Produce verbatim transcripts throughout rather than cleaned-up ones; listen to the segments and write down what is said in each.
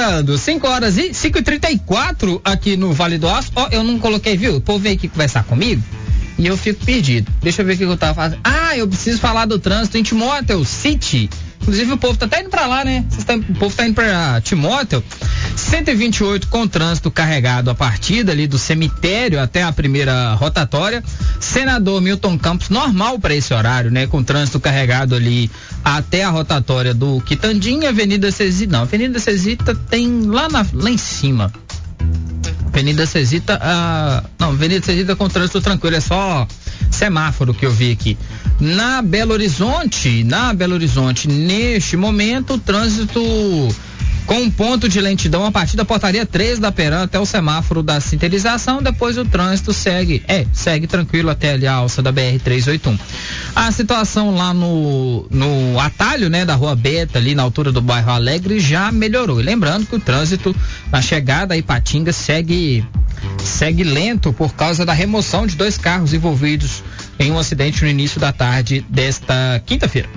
chegando, cinco horas e cinco e trinta e quatro aqui no Vale do Aço. Ó, oh, eu não coloquei, viu? O povo veio aqui conversar comigo e eu fico perdido. Deixa eu ver o que eu tava fazendo. Ah, eu preciso falar do trânsito em Timóteo City. Inclusive o povo tá até indo pra lá, né? Tá, o povo tá indo pra Timóteo. cento e vinte e oito com trânsito carregado a partir dali do cemitério até a primeira rotatória. Senador Milton Campos, normal para esse horário, né? Com trânsito carregado ali até a rotatória do Quitandinha, Avenida Cesita. Não, Avenida Cesita tem lá, na, lá em cima. Avenida Cesita, ah, não, Avenida Cesita com trânsito tranquilo, é só semáforo que eu vi aqui. Na Belo Horizonte, na Belo Horizonte, neste momento, o trânsito com um ponto de lentidão a partir da portaria três da Peran até o semáforo da sintetização, depois o trânsito segue, é, segue tranquilo até ali a alça da B R trezentos e oitenta e um. A situação lá no, no atalho, né, da Rua Beta, ali na altura do bairro Alegre, já melhorou. E lembrando que o trânsito na chegada a Ipatinga segue, segue lento por causa da remoção de dois carros envolvidos em um acidente no início da tarde desta quinta-feira.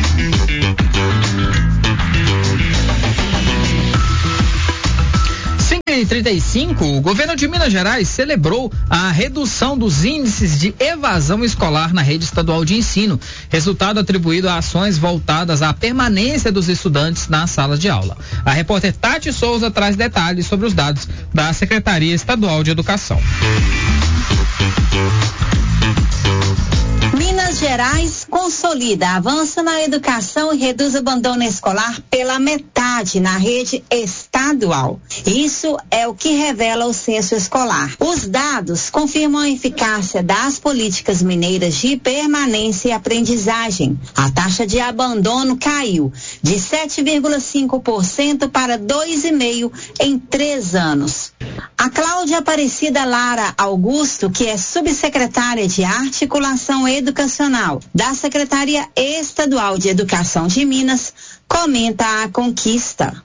Em trinta e cinco, o governo de Minas Gerais celebrou a redução dos índices de evasão escolar na rede estadual de ensino, resultado atribuído a ações voltadas à permanência dos estudantes nas salas de aula. A repórter Tati Souza traz detalhes sobre os dados da Secretaria Estadual de Educação. Minas Gerais consolida avanço na educação e reduz o abandono escolar pela metade na rede estadual. Isso é o que revela o censo escolar. Os dados confirmam a eficácia das políticas mineiras de permanência e aprendizagem. A taxa de abandono caiu de sete vírgula cinco por cento para dois vírgula cinco por cento em três anos. A Cláudia Aparecida Lara Augusto, que é subsecretária de Articulação Educacional da Secretaria Estadual de Educação de Minas, comenta a conquista.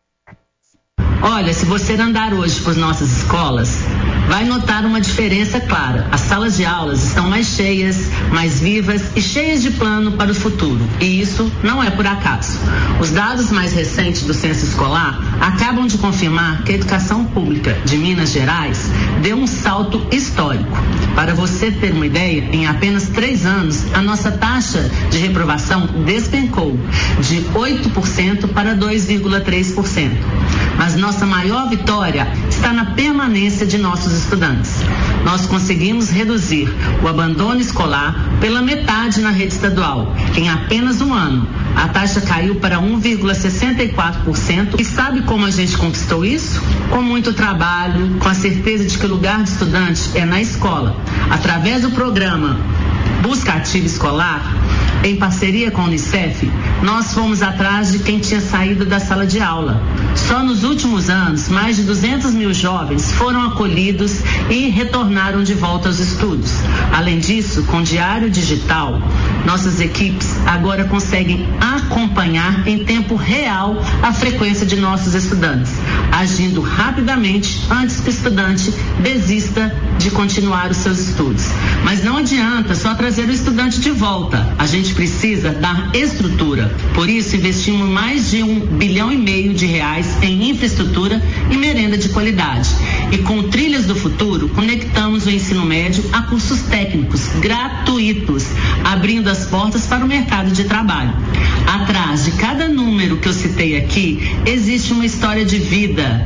Olha, se você andar hoje por nossas escolas, vai notar uma diferença clara. As salas de aulas estão mais cheias, mais vivas e cheias de plano para o futuro. E isso não é por acaso. Os dados mais recentes do censo escolar acabam de confirmar que a educação pública de Minas Gerais deu um salto histórico. Para você ter uma ideia, em apenas três anos, a nossa taxa de reprovação despencou de oito por cento para dois vírgula três por cento. Mas nossa maior vitória está na permanência de nossos estudantes. Nós conseguimos reduzir o abandono escolar pela metade na rede estadual. Em apenas um ano, a taxa caiu para um vírgula sessenta e quatro por cento. E sabe como a gente conquistou isso? Com muito trabalho, com a certeza de que o lugar de estudante é na escola. Através do programa Busca Ativa Escolar, em parceria com a Unicef, nós fomos atrás de quem tinha saído da sala de aula. Só nos últimos anos, mais de duzentos mil jovens foram acolhidos e retornaram de volta aos estudos. Além disso, com o Diário Digital, nossas equipes agora conseguem acompanhar em tempo real a frequência de nossos estudantes, agindo rapidamente antes que o estudante desista de continuar os seus estudos. Mas não adianta só trazer o estudante de volta. A gente precisa dar estrutura. Por isso, investimos mais de um bilhão e meio de reais em infraestrutura e merenda de qualidade. E com Trilhas do Futuro, conectamos o ensino médio a cursos técnicos gratuitos, abrindo as portas para o mercado de trabalho. Atrás de cada número que eu citei aqui, existe uma história de vida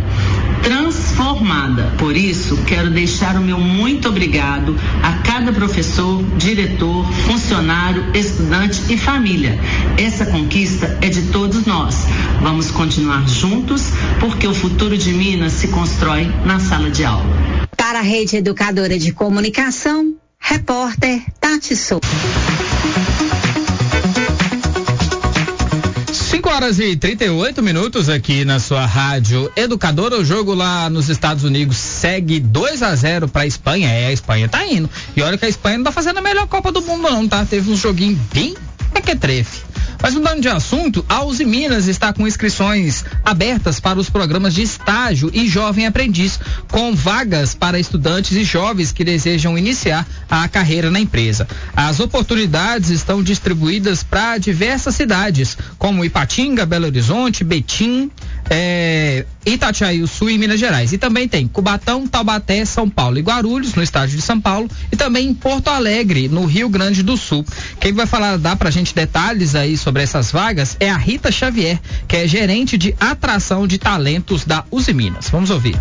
transformada. Por isso, quero deixar o meu muito obrigado a cada professor, diretor, funcionário, estudante e família. Essa conquista é de todos nós. Vamos continuar juntos, porque o futuro de Minas se constrói na sala de aula. Para a Rede Educadora de Comunicação, repórter Tati Souza. cinco horas e trinta e oito minutos aqui na sua rádio educadora. O jogo lá nos Estados Unidos segue dois a zero para a Espanha. É, a Espanha tá indo. E olha que a Espanha não tá fazendo a melhor Copa do Mundo não, tá? Teve um joguinho bem mequetrefe. Mas mudando de assunto, a Uzi Minas está com inscrições abertas para os programas de estágio e jovem aprendiz, com vagas para estudantes e jovens que desejam iniciar a carreira na empresa. As oportunidades estão distribuídas para diversas cidades, como Ipatinga, Belo Horizonte, Betim, é, Itatiaí Sul e Minas Gerais. E também tem Cubatão, Taubaté, São Paulo e Guarulhos, no estado de São Paulo, e também em Porto Alegre, no Rio Grande do Sul. Quem vai falar, dar pra gente detalhes aí sobre essas vagas é a Rita Xavier, que é gerente de atração de talentos da Usiminas. Vamos ouvir.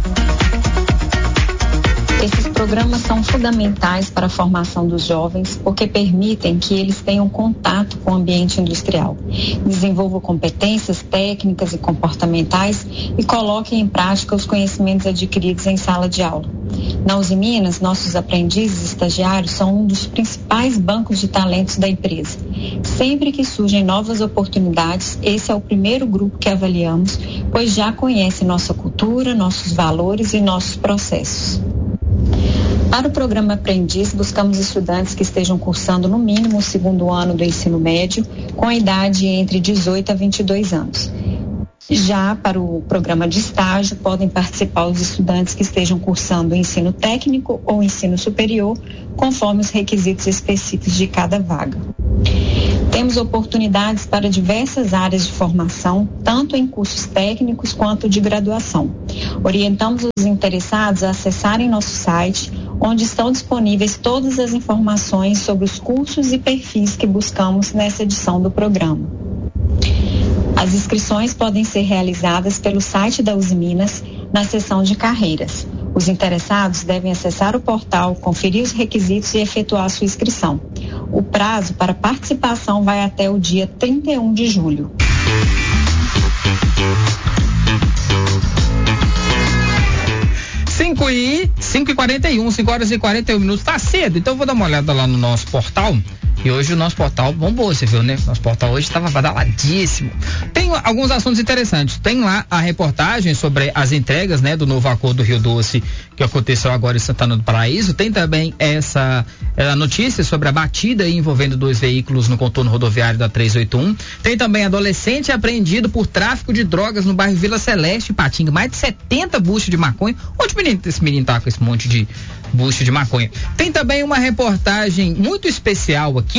Esses programas são fundamentais para a formação dos jovens porque permitem que eles tenham contato com o ambiente industrial, desenvolvam competências técnicas e comportamentais e coloquem em prática os conhecimentos adquiridos em sala de aula. Na Usiminas, nossos aprendizes e estagiários são um dos principais bancos de talentos da empresa. Sempre que surgem novas oportunidades, esse é o primeiro grupo que avaliamos, pois já conhece nossa cultura, nossos valores e nossos processos. Para o programa Aprendiz, buscamos estudantes que estejam cursando no mínimo o segundo ano do ensino médio, com a idade entre dezoito a vinte e dois anos. Já para o programa de estágio, podem participar os estudantes que estejam cursando o ensino técnico ou ensino superior, conforme os requisitos específicos de cada vaga. Temos oportunidades para diversas áreas de formação, tanto em cursos técnicos quanto de graduação. Orientamos os interessados a acessarem nosso site, onde estão disponíveis todas as informações sobre os cursos e perfis que buscamos nessa edição do programa. As inscrições podem ser realizadas pelo site da Usiminas, na seção de carreiras. Os interessados devem acessar o portal, conferir os requisitos e efetuar sua inscrição. O prazo para participação vai até o dia trinta e um de julho. cinco e quarenta e um, cinco horas e quarenta e um minutos, tá cedo, então eu vou dar uma olhada lá no nosso portal. E hoje o nosso portal bombou, você viu, né? Nosso portal hoje estava badaladíssimo. Tem alguns assuntos interessantes. Tem lá a reportagem sobre as entregas, né, do novo acordo do Rio Doce, que aconteceu agora em Santana do Paraíso. Tem também essa a notícia sobre a batida envolvendo dois veículos no contorno rodoviário da trezentos e oitenta e um. Tem também adolescente apreendido por tráfico de drogas no bairro Vila Celeste, Patinga. Mais de setenta buchos de maconha. Onde menino, esse menino tá com esse monte de bucho de maconha? Tem também uma reportagem muito especial aqui.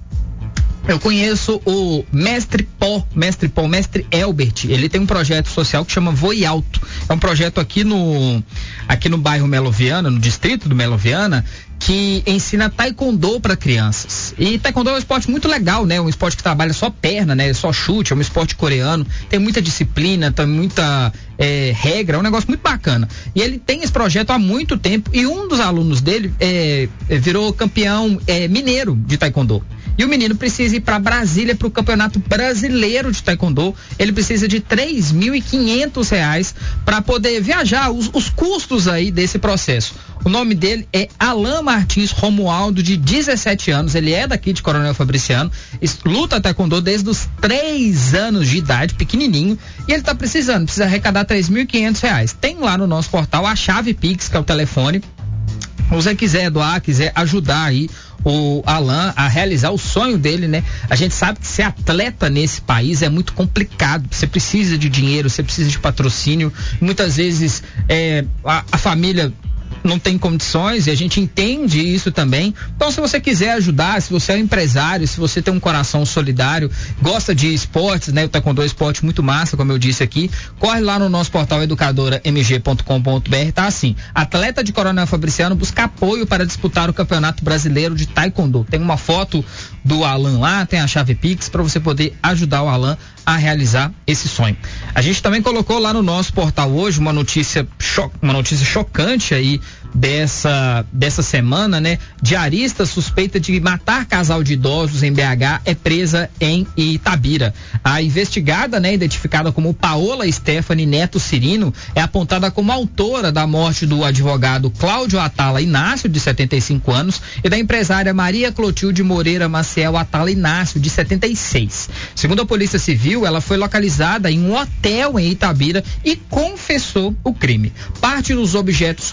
Eu conheço o Mestre Pó, Mestre Pó, Mestre Elbert. Ele tem um projeto social que chama Voe Alto. É um projeto aqui no aqui no bairro Melo Viana, no distrito do Melo Viana, que ensina taekwondo para crianças. E taekwondo é um esporte muito legal, né? Um esporte que trabalha só perna, né? Só chute, é um esporte coreano. Tem muita disciplina, tem muita é, regra, é um negócio muito bacana. E ele tem esse projeto há muito tempo e um dos alunos dele é, virou campeão é, mineiro de taekwondo. E o menino precisa ir para Brasília para o Campeonato Brasileiro de Taekwondo. Ele precisa de três mil e quinhentos reais para poder viajar, os, os custos aí desse processo. O nome dele é Alan Martins Romualdo, de dezessete anos. Ele é daqui de Coronel Fabriciano, luta taekwondo desde os três anos de idade, pequenininho, e ele está precisando, precisa arrecadar três mil e quinhentos reais. Tem lá no nosso portal a chave Pix, que é o telefone. Se você quiser doar, quiser ajudar aí o Alan a realizar o sonho dele, né? A gente sabe que ser atleta nesse país é muito complicado. Você precisa de dinheiro, você precisa de patrocínio. Muitas vezes é, a, a família não tem condições e a gente entende isso também. Então, se você quiser ajudar, se você é um empresário, se você tem um coração solidário, gosta de esportes, né? O taekwondo é um esporte muito massa, como eu disse aqui, corre lá no nosso portal educadora m g ponto com ponto b r, tá assim: atleta de Coronel Fabriciano busca apoio para disputar o Campeonato Brasileiro de Taekwondo. Tem uma foto do Alan lá, tem a chave Pix para você poder ajudar o Alan a realizar esse sonho. A gente também colocou lá no nosso portal hoje uma notícia cho- uma notícia chocante aí dessa dessa semana, né? Diarista suspeita de matar casal de idosos em B H é presa em Itabira. A investigada, né, identificada como Paola Stephanie Neto Cirino, é apontada como autora da morte do advogado Cláudio Atala Inácio, de setenta e cinco anos, e da empresária Maria Clotilde Moreira Maciel Atala Inácio, de setenta e seis. Segundo a Polícia Civil, ela foi localizada em um hotel em Itabira e confessou o crime. Parte dos objetos roubados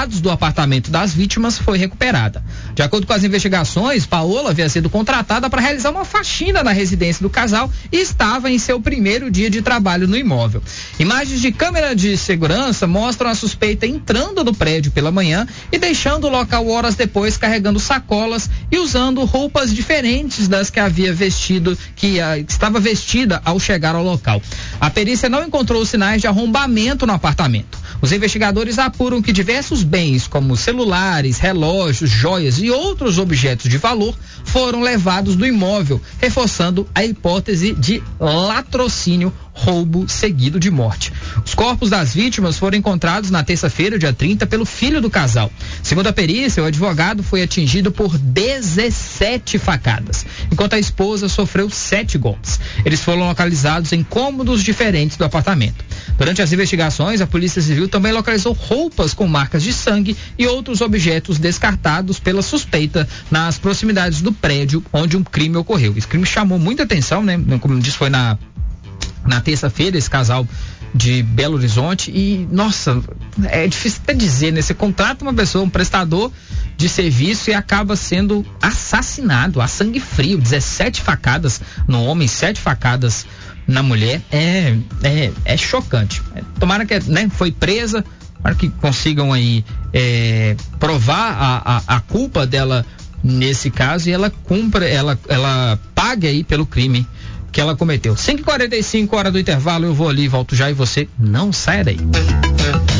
dados do apartamento das vítimas foi recuperada. De acordo com as investigações, Paola havia sido contratada para realizar uma faxina na residência do casal e estava em seu primeiro dia de trabalho no imóvel. Imagens de câmera de segurança mostram a suspeita entrando no prédio pela manhã e deixando o local horas depois carregando sacolas e usando roupas diferentes das que havia vestido, que a, estava vestida ao chegar ao local. A perícia não encontrou sinais de arrombamento no apartamento. Os investigadores apuram que diversos bens, como celulares, relógios, joias e outros objetos de valor, foram levados do imóvel, reforçando a hipótese de latrocínio, roubo seguido de morte. Os corpos das vítimas foram encontrados na terça-feira, dia trinta, pelo filho do casal. Segundo a perícia, o advogado foi atingido por dezessete facadas, enquanto a esposa sofreu sete golpes. Eles foram localizados em cômodos diferentes do apartamento. Durante as investigações, a Polícia Civil também localizou roupas com marcas de sangue e outros objetos descartados pela suspeita nas proximidades do prédio onde um crime ocorreu. Esse crime chamou muita atenção, né? Como disse, foi na na terça-feira, esse casal de Belo Horizonte, e nossa, é difícil até dizer, né? Você contrata uma pessoa, um prestador de serviço, e acaba sendo assassinado a sangue frio. dezessete facadas no homem, sete facadas na mulher. É, é, é chocante. Tomara que, né, foi presa, para que consigam aí é, provar a, a, a culpa dela nesse caso, e ela cumpra, ela, ela pague aí pelo crime que ela cometeu. cinco e quarenta e cinco, hora do intervalo, eu vou ali, volto já, e você não saia daí.